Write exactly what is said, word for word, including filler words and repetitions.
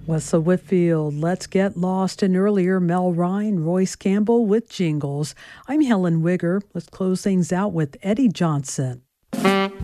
Wessel Whitfield, Let's Get Lost, and earlier Mel Ryan, Royce Campbell with Jingles. I'm Helen Wigger. Let's close things out with Eddie Johnson.